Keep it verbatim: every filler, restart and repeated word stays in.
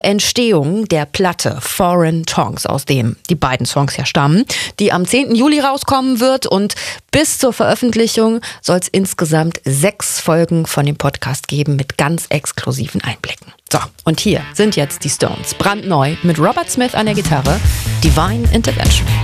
Entstehung der Platte Foreign Tongues, aus dem die beiden Songs ja stammen, die am zehnten Juli rauskommen wird, und bis zur Veröffentlichung soll es insgesamt sechs Folgen von dem Podcast geben mit ganz exklusiven Einblicken. So, und hier sind jetzt die Stones, brandneu mit Robert Smith an der Gitarre, Divine Intervention.